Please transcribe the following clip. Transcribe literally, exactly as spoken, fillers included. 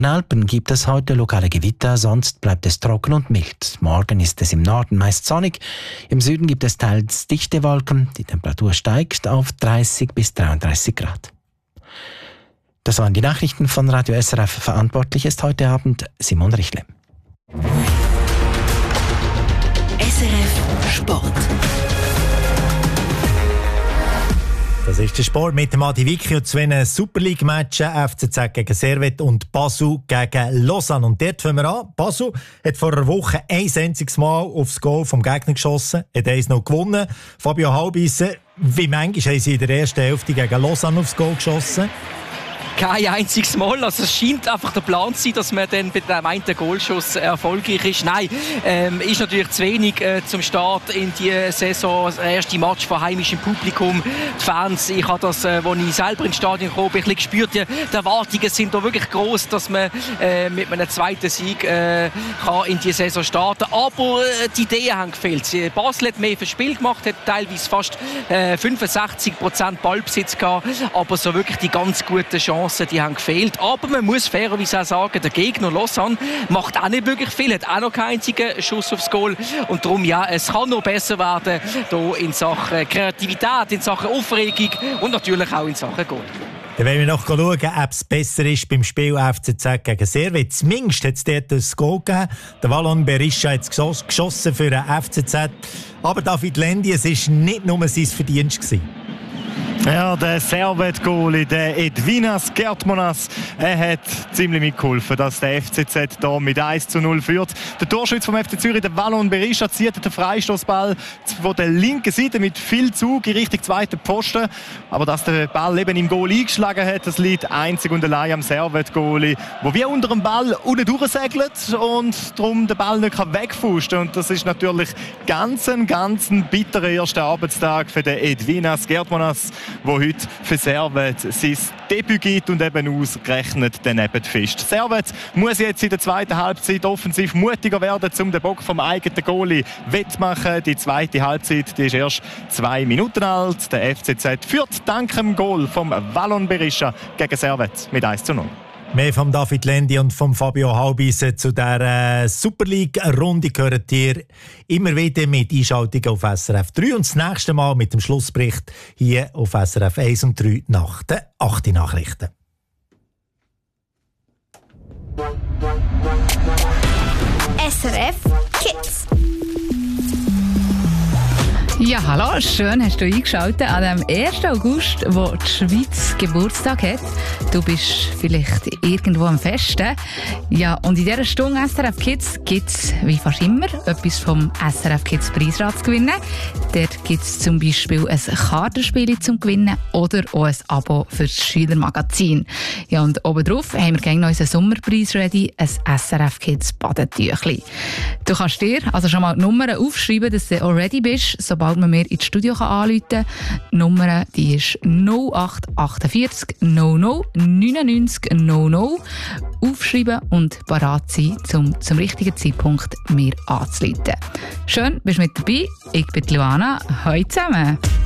In den Alpen gibt es heute lokale Gewitter, sonst bleibt es trocken und mild. Morgen ist es im Norden meist sonnig. Im Süden gibt es teils dichte Wolken. Die Temperatur steigt auf dreißig bis dreiunddreißig Grad. Das waren die Nachrichten von Radio S R F. Verantwortlich ist heute Abend Simon Richle. S R F Sport. Das ist der Sport mit dem Adi Vicky und zwei Super League-Matchen. F C Z gegen Servette und Basel gegen Lausanne. Und dort fangen wir an. Basel hat vor einer Woche ein einziges Mal aufs Goal vom Gegner geschossen, hat eins noch gewonnen. Fabio Halbisse, wie manchmal haben sie in der ersten Hälfte gegen Lausanne aufs Goal geschossen? Kein einziges Mal. Also es scheint einfach der Plan zu sein, dass man dann bei dem einen Goalschuss erfolgreich ist. Nein, ähm, ist natürlich zu wenig äh, zum Start in die Saison. Das erste Match vor heimischem Publikum. Die Fans, ich habe das, äh, als ich selber ins Stadion kam, ein bisschen gespürt. Die, die Erwartungen sind da wirklich gross, dass man äh, mit einem zweiten Sieg äh, kann in die Saison starten kann. Aber äh, die Ideen haben gefehlt. Basel hat mehr fürs Spiel gemacht, hat teilweise fast äh, fünfundsechzig Prozent Ballbesitz gehabt. Aber so wirklich die ganz guten Chancen, die haben gefehlt. Aber man muss fairerweise auch sagen, der Gegner Lausanne macht auch nicht wirklich viel, hat auch noch keinen einzigen Schuss aufs Goal. Und darum, ja, es kann noch besser werden hier in Sachen Kreativität, in Sachen Aufregung und natürlich auch in Sachen Goal. Dann wollen wir noch schauen, ob es besser ist beim Spiel F C Z gegen Servette. Zumindest hat es dort ein Goal gegeben. Der Wallon Berisha hat es geschossen für den F C Z. Aber David Lendi, es war nicht nur sein Verdienst gewesen. Ja, der Servette-Goalie, der Edvinas Gertmonas, er hat ziemlich mitgeholfen, dass der F C Z hier mit eins zu null führt. Der Torschütze vom F C Zürich, der Wallon Berisha, zieht den Freistoßball von der linken Seite mit viel Zug in Richtung zweiten Pfosten. Aber dass der Ball eben im Goal eingeschlagen hat, das liegt einzig und allein am Servette-Goalie, der wie unter dem Ball unten durchsegelt und darum den Ball nicht wegfusten. Und das ist natürlich ganz ein, ganz ein bitterer erster Arbeitstag für den Edvinas Gertmonas, wo heute für Servette sein Debüt gibt und eben ausgerechnet daneben fischt. Servette muss jetzt in der zweiten Halbzeit offensiv mutiger werden, um den Bock vom eigenen Goalie wettmachen. Die zweite Halbzeit, die ist erst zwei Minuten alt. Der F C Z führt dank dem Goal vom Wallon Berisha gegen Servette mit eins zu null. Mehr von David Lendi und von Fabio Halbisse zu dieser Super League-Runde gehört ihr immer wieder mit Einschaltungen auf S R F drei und das nächste Mal mit dem Schlussbericht hier auf S R F eins und drei nach den achten Nachrichten. S R F Kids. Ja, hallo, schön hast du eingeschaltet an dem ersten August, wo die Schweiz Geburtstag hat. Du bist vielleicht irgendwo am Festen. Ja, und in dieser Stunde S R F Kids gibt es, wie fast immer, etwas vom S R F Kids Preisrad zu gewinnen. Dort gibt es zum Beispiel ein Kartenspiel zum Gewinnen oder auch ein Abo für das Schülermagazin. Ja, und obendrauf haben wir gerne noch unseren Sommerpreis ready, ein S R F Kids Badetüchli. Du kannst dir also schon mal die Nummern aufschreiben, dass du auch ready bist, sobald man mir ins Studio anrufen kann. Die Nummer die ist null acht achtundvierzig null null neunundneunzig null null. Aufschreiben und bereit sein, um zum richtigen Zeitpunkt mir anzuleiten. Schön, bist du mit dabei. Ich bin Luana. Hallo zusammen.